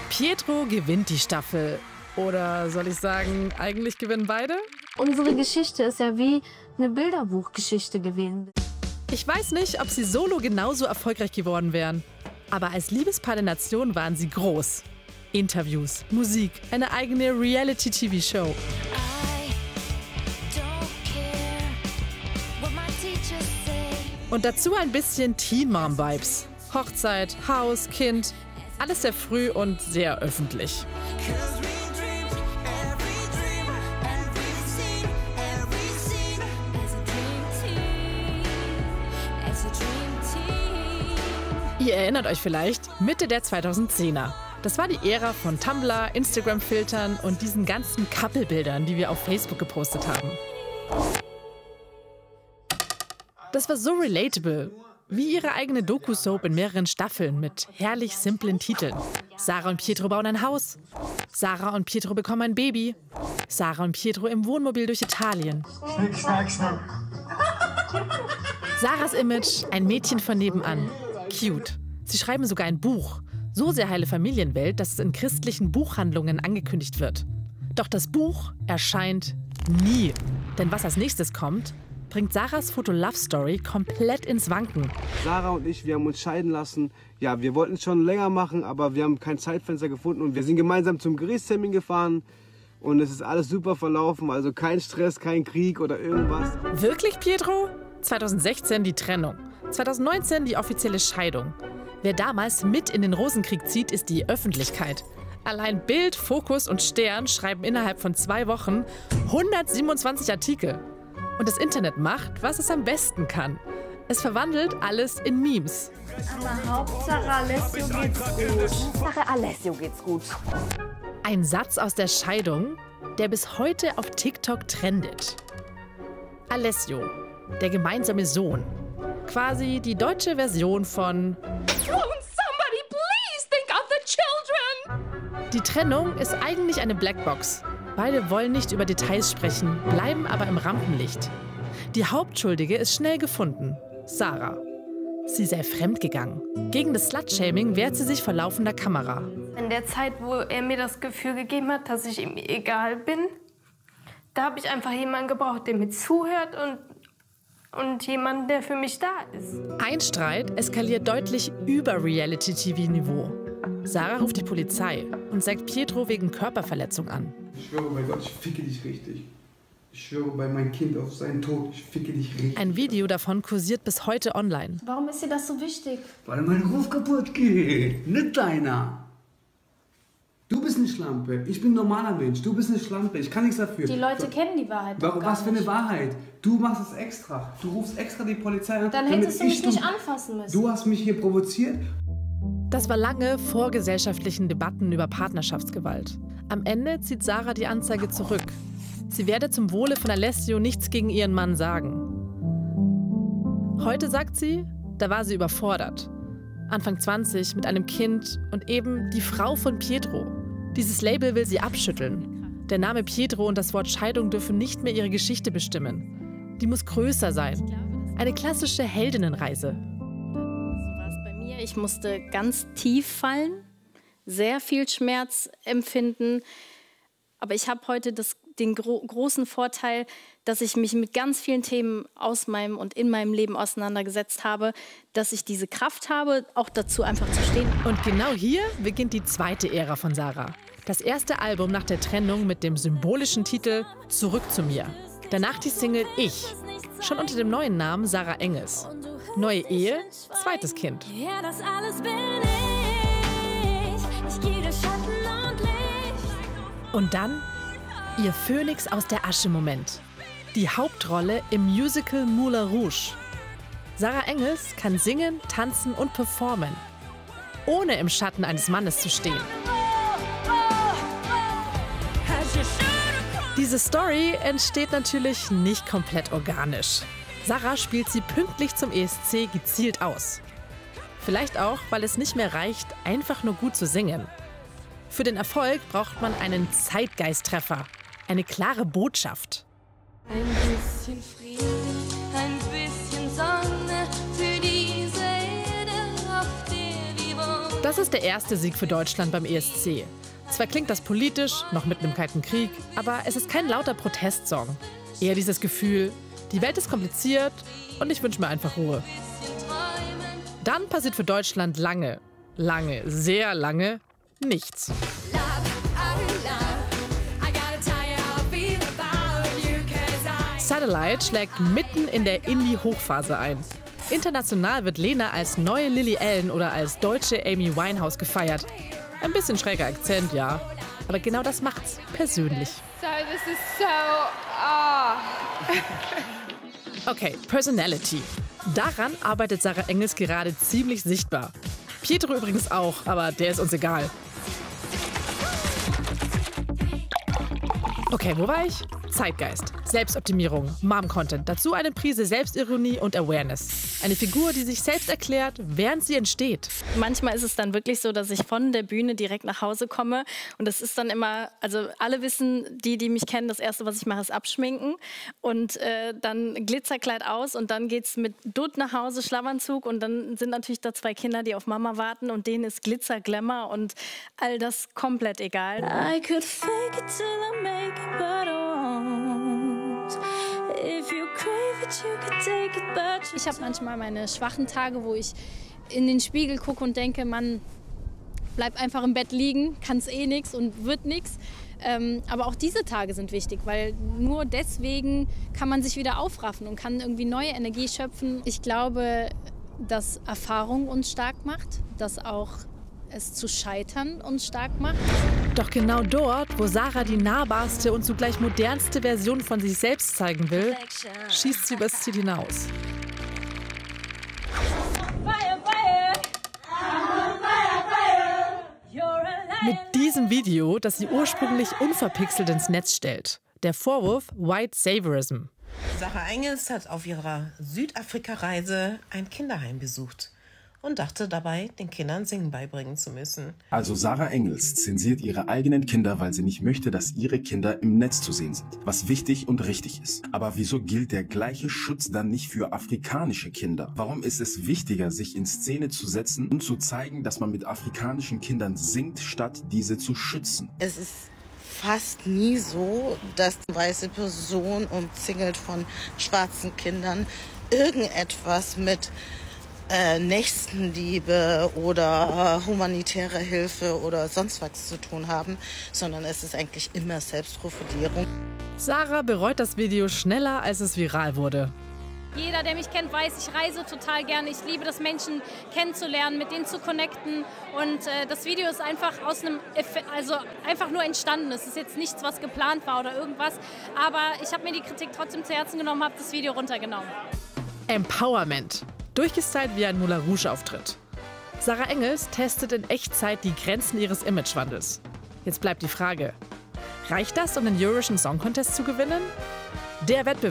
Pietro gewinnt die Staffel. Oder soll ich sagen, eigentlich gewinnen beide? Unsere Geschichte ist ja wie eine Bilderbuchgeschichte gewesen. Ich weiß nicht, ob sie solo genauso erfolgreich geworden wären. Aber als Liebespaar der Nation waren sie groß. Interviews, Musik, eine eigene Reality-TV-Show. Und dazu ein bisschen Teen-Mom-Vibes. Hochzeit, Haus, Kind, alles sehr früh und sehr öffentlich. Ihr erinnert euch vielleicht, Mitte der 2010er. Das war die Ära von Tumblr, Instagram-Filtern und diesen ganzen Couple-Bildern, die wir auf Facebook gepostet haben. Das war so relatable, wie ihre eigene Doku-Soap in mehreren Staffeln mit herrlich simplen Titeln. Sarah und Pietro bauen ein Haus. Sarah und Pietro bekommen ein Baby. Sarah und Pietro im Wohnmobil durch Italien. Schnick, schnack, schnuck. Sarahs Image, ein Mädchen von nebenan. Cute. Sie schreiben sogar ein Buch. So sehr heile Familienwelt, dass es in christlichen Buchhandlungen angekündigt wird. Doch das Buch erscheint nie. Denn was als nächstes kommt, bringt Sarahs Foto-Love-Story komplett ins Wanken. Sarah und ich, wir haben uns scheiden lassen. Ja, wir wollten es schon länger machen, aber wir haben kein Zeitfenster gefunden. Und wir sind gemeinsam zum Gerichtstermin gefahren. Und es ist alles super verlaufen. Also kein Stress, kein Krieg oder irgendwas. Wirklich, Pietro? 2016 die Trennung. 2019 die offizielle Scheidung. Wer damals mit in den Rosenkrieg zieht, ist die Öffentlichkeit. Allein Bild, Fokus und Stern schreiben innerhalb von 2 Wochen 127 Artikel. Und das Internet macht, was es am besten kann. Es verwandelt alles in Memes. Aber Hauptsache Alessio geht's gut. Hauptsache Alessio geht's gut. Ein Satz aus der Scheidung, der bis heute auf TikTok trendet. Alessio, der gemeinsame Sohn. Quasi die deutsche Version von Somebody please think of the children! Die Trennung ist eigentlich eine Blackbox. Beide wollen nicht über Details sprechen, bleiben aber im Rampenlicht. Die Hauptschuldige ist schnell gefunden, Sarah. Sie sei fremdgegangen. Gegen das Slut-Shaming wehrt sie sich vor laufender Kamera. In der Zeit, wo er mir das Gefühl gegeben hat, dass ich ihm egal bin, da habe ich einfach jemanden gebraucht, der mir zuhört und jemanden, der für mich da ist. Ein Streit eskaliert deutlich über Reality-TV-Niveau. Sarah ruft die Polizei und zeigt Pietro wegen Körperverletzung an. Ich schwöre bei Gott, ich ficke dich richtig. Ich schwöre bei meinem Kind auf seinen Tod, ich ficke dich richtig. Ein Video davon kursiert bis heute online. Warum ist dir das so wichtig? Weil mein Ruf kaputt geht, nicht deiner. Du bist eine Schlampe, ich bin ein normaler Mensch, du bist eine Schlampe, ich kann nichts dafür. Die Leute kennen die Wahrheit doch Warum, gar was für eine nicht. Wahrheit? Du machst es extra. Du rufst extra die Polizei an. Dann damit hättest du mich nicht anfassen müssen. Du hast mich hier provoziert. Das war lange vor gesellschaftlichen Debatten über Partnerschaftsgewalt. Am Ende zieht Sarah die Anzeige zurück. Sie werde zum Wohle von Alessio nichts gegen ihren Mann sagen. Heute sagt sie, da war sie überfordert. Anfang 20 mit einem Kind und eben die Frau von Pietro. Dieses Label will sie abschütteln. Der Name Pietro und das Wort Scheidung dürfen nicht mehr ihre Geschichte bestimmen. Die muss größer sein. Eine klassische Heldinnenreise. Ich musste ganz tief fallen, sehr viel Schmerz empfinden. Aber ich habe heute den großen Vorteil, dass ich mich mit ganz vielen Themen aus meinem und in meinem Leben auseinandergesetzt habe, dass ich diese Kraft habe, auch dazu einfach zu stehen. Und genau hier beginnt die zweite Ära von Sarah. Das erste Album nach der Trennung mit dem symbolischen Titel Zurück zu mir. Danach die Single Ich, schon unter dem neuen Namen Sarah Engels. Neue Ehe, zweites Kind. Ja, das alles bin ich. Ich gehe durch Schatten und Licht. Und dann ihr Phönix aus der Asche-Moment. Die Hauptrolle im Musical Moulin Rouge. Sarah Engels kann singen, tanzen und performen, ohne im Schatten eines Mannes zu stehen. Diese Story entsteht natürlich nicht komplett organisch. Sarah spielt sie pünktlich zum ESC gezielt aus. Vielleicht auch, weil es nicht mehr reicht, einfach nur gut zu singen. Für den Erfolg braucht man einen Zeitgeisttreffer, eine klare Botschaft. Ein bisschen Frieden, ein bisschen Sonne für diese Erde, auf der wir wohnen. Das ist der erste Sieg für Deutschland beim ESC. Zwar klingt das politisch, noch mitten im Kalten Krieg, aber es ist kein lauter Protestsong. Eher dieses Gefühl, die Welt ist kompliziert und ich wünsche mir einfach Ruhe. Dann passiert für Deutschland lange, sehr lange nichts. Satellite schlägt mitten in der Indie-Hochphase ein. International wird Lena als neue Lily Allen oder als deutsche Amy Winehouse gefeiert. Ein bisschen schräger Akzent, ja. Aber genau das macht's persönlich. Okay, Personality. Daran arbeitet Sarah Engels gerade ziemlich sichtbar. Pietro übrigens auch, aber der ist uns egal. Okay, wo war ich? Zeitgeist, Selbstoptimierung, Mom-Content, dazu eine Prise Selbstironie und Awareness. Eine Figur, die sich selbst erklärt, während sie entsteht. Manchmal ist es dann wirklich so, dass ich von der Bühne direkt nach Hause komme und das ist dann immer, also alle wissen, die mich kennen, das Erste, was ich mache, ist abschminken und dann Glitzerkleid aus und dann geht's mit Dutt nach Hause, Schlafanzug und dann sind natürlich da 2 Kinder, die auf Mama warten und denen ist Glitzer, Glamour und all das komplett egal. I could fake it till I make it, but I won't. If you crave it, you can take it, but Ich habe manchmal meine schwachen Tage, wo ich in den Spiegel gucke und denke, Mann, bleib einfach im Bett liegen, kann's eh nix und wird nix. Aber auch diese Tage sind wichtig, weil nur deswegen kann man sich wieder aufraffen und kann irgendwie neue Energie schöpfen. Ich glaube, dass Erfahrung uns stark macht, dass auch es zu scheitern uns stark macht. Doch genau dort, wo Sarah die nahbarste und zugleich modernste Version von sich selbst zeigen will, schießt sie übers Ziel hinaus. Mit diesem Video, das sie ursprünglich unverpixelt ins Netz stellt. Der Vorwurf White Saviorism. Sarah Engels hat auf ihrer Südafrika-Reise ein Kinderheim besucht und dachte dabei, den Kindern Singen beibringen zu müssen. Also Sarah Engels zensiert ihre eigenen Kinder, weil sie nicht möchte, dass ihre Kinder im Netz zu sehen sind, was wichtig und richtig ist. Aber wieso gilt der gleiche Schutz dann nicht für afrikanische Kinder? Warum ist es wichtiger, sich in Szene zu setzen und zu zeigen, dass man mit afrikanischen Kindern singt, statt diese zu schützen? Es ist fast nie so, dass eine weiße Person umzingelt von schwarzen Kindern irgendetwas mit Nächstenliebe oder humanitäre Hilfe oder sonst was zu tun haben, sondern es ist eigentlich immer Selbstprofilierung. Sarah bereut das Video schneller, als es viral wurde. Jeder, der mich kennt, weiß, ich reise total gerne. Ich liebe das, Menschen kennenzulernen, mit denen zu connecten. Und das Video ist einfach einfach nur entstanden. Es ist jetzt nichts, was geplant war oder irgendwas. Aber ich habe mir die Kritik trotzdem zu Herzen genommen, habe das Video runtergenommen. Empowerment. Durchgestylt wie ein Moulin Rouge-Auftritt. Sarah Engels testet in Echtzeit die Grenzen ihres Imagewandels. Jetzt bleibt die Frage, reicht das, um den Eurovision Song Contest zu gewinnen? Der Wettbewerb